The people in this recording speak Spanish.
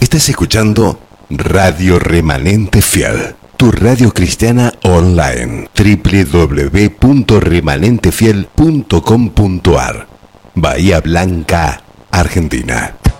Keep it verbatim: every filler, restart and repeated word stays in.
Estás escuchando Radio Remanente Fiel, tu radio cristiana online. doble u doble u doble u punto remanente fiel punto com punto a r. Bahía Blanca, Argentina.